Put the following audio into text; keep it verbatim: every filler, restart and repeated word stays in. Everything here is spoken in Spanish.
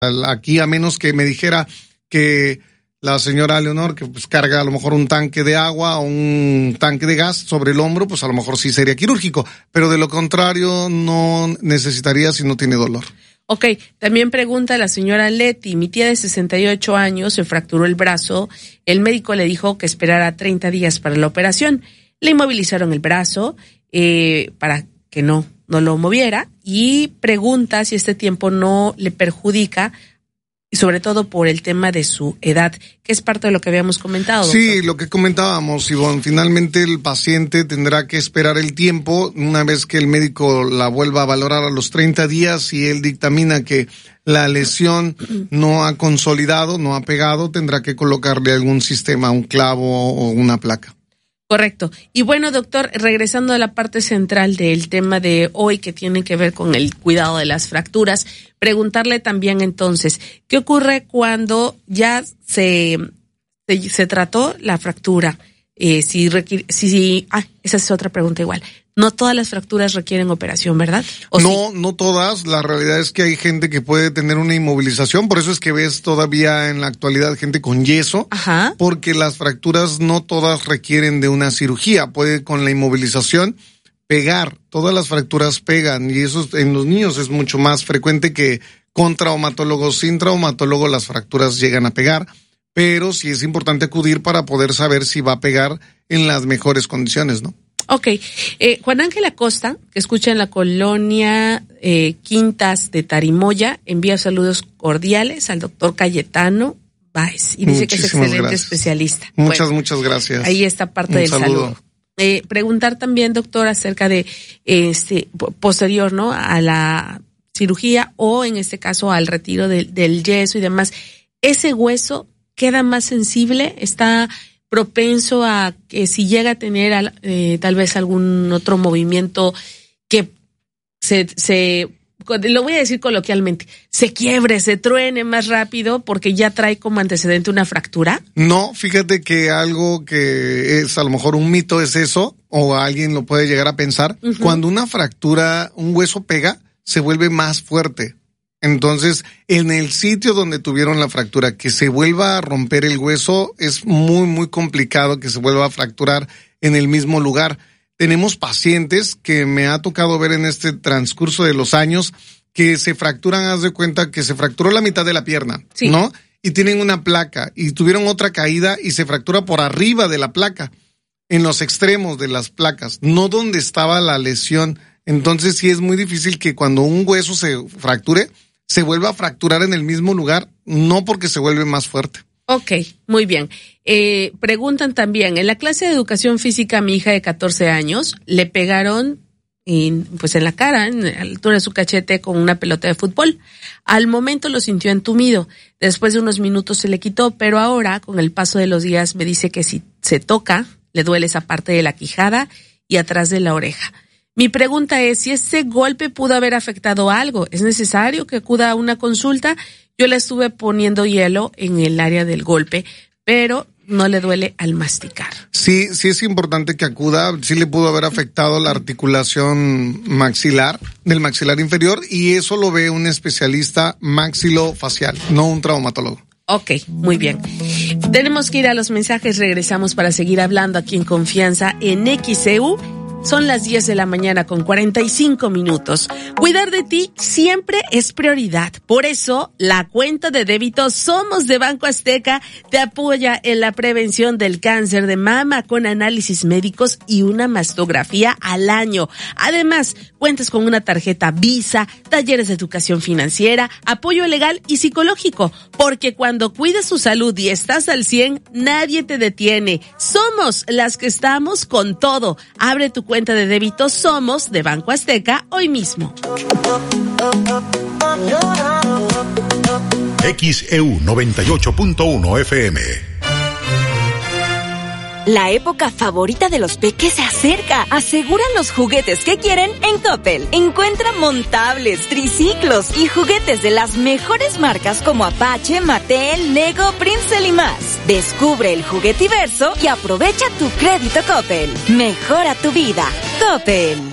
aquí, a menos que me dijera que la señora Leonor, que pues carga a lo mejor un tanque de agua o un tanque de gas sobre el hombro, pues a lo mejor sí sería quirúrgico, pero de lo contrario no necesitaría si no tiene dolor. Ok, también pregunta la señora Leti, mi tía de sesenta y ocho años se fracturó el brazo, el médico le dijo que esperara treinta días para la operación, le inmovilizaron el brazo eh, para que no, no lo moviera y pregunta si este tiempo no le perjudica, y sobre todo por el tema de su edad, que es parte de lo que habíamos comentado. Sí, doctor. Lo que comentábamos, Ivonne, finalmente el paciente tendrá que esperar el tiempo, una vez que el médico la vuelva a valorar a los treinta días y él dictamina que la lesión no ha consolidado, no ha pegado, tendrá que colocarle algún sistema, un clavo o una placa. Correcto. Y bueno, doctor, regresando a la parte central del tema de hoy que tiene que ver con el cuidado de las fracturas, preguntarle también entonces, ¿qué ocurre cuando ya se, se, se trató la fractura? Eh, si requiere, si, si, ah, esa es otra pregunta igual. No todas las fracturas requieren operación, ¿verdad? ¿O no, sí? No todas. La realidad es que hay gente que puede tener una inmovilización. Por eso es que ves todavía en la actualidad gente con yeso. Ajá. Porque las fracturas no todas requieren de una cirugía. Puede con la inmovilización pegar. Todas las fracturas pegan y eso en los niños es mucho más frecuente que con traumatólogos. Sin traumatólogo las fracturas llegan a pegar. Pero sí es importante acudir para poder saber si va a pegar en las mejores condiciones, ¿no? Ok. Eh, Juan Ángel Acosta, que escucha en la colonia eh, Quintas de Tarimoya, envía saludos cordiales al doctor Cayetano Báez y dice Muchísimas que es excelente gracias. especialista. Muchas, bueno, muchas gracias. Ahí está parte Un del saludo. saludo. Eh, preguntar también, doctor, acerca de este posterior, ¿no? A la cirugía o en este caso al retiro del, del yeso y demás. ¿Ese hueso queda más sensible? ¿Está propenso a que si llega a tener eh, tal vez algún otro movimiento que se, se, lo voy a decir coloquialmente, se quiebre, se truene más rápido porque ya trae como antecedente una fractura? No, fíjate que algo que es a lo mejor un mito es eso, o alguien lo puede llegar a pensar. Uh-huh. Cuando una fractura, un hueso pega, se vuelve más fuerte. Entonces, en el sitio donde tuvieron la fractura, que se vuelva a romper el hueso, es muy, muy complicado que se vuelva a fracturar en el mismo lugar. Tenemos pacientes que me ha tocado ver en este transcurso de los años que se fracturan, haz de cuenta que se fracturó la mitad de la pierna, sí. ¿no? Y tienen una placa y tuvieron otra caída y se fractura por arriba de la placa, en los extremos de las placas, no donde estaba la lesión. Entonces, sí es muy difícil que cuando un hueso se fracture, se vuelve a fracturar en el mismo lugar, no porque se vuelve más fuerte. Ok, muy bien. Eh, preguntan también, en la clase de educación física a mi hija de catorce años, le pegaron en, pues en la cara, en la altura de su cachete con una pelota de fútbol. Al momento lo sintió entumido, después de unos minutos se le quitó, pero ahora, con el paso de los días, me dice que si se toca, le duele esa parte de la quijada y atrás de la oreja. Mi pregunta es si ese golpe pudo haber afectado algo. ¿Es necesario que acuda a una consulta? Yo le estuve poniendo hielo en el área del golpe, pero no le duele al masticar. Sí, sí es importante que acuda. Sí le pudo haber afectado la articulación maxilar, del maxilar inferior, y eso lo ve un especialista maxilofacial, no un traumatólogo. Ok, muy bien. Tenemos que ir a los mensajes. Regresamos para seguir hablando aquí en Confianza en X C U. Son las diez de la mañana con cuarenta y cinco minutos. Cuidar de ti siempre es prioridad. Por eso, la cuenta de débito Somos de Banco Azteca te apoya en la prevención del cáncer de mama con análisis médicos y una mastografía al año. Además, cuentas con una tarjeta Visa, talleres de educación financiera, apoyo legal y psicológico. Porque cuando cuidas tu salud y estás al cien, nadie te detiene. Somos las que estamos con todo. Abre tu cuenta de débito Somos de Banco Azteca hoy mismo. X E U noventa y ocho punto uno F M. La época favorita de los peques se acerca. Aseguran los juguetes que quieren en Coppel. Encuentra montables, triciclos y juguetes de las mejores marcas como Apache, Mattel, Lego, Princeton y más. Descubre el juguetiverso y aprovecha tu crédito Coppel. Mejora tu vida. Coppel.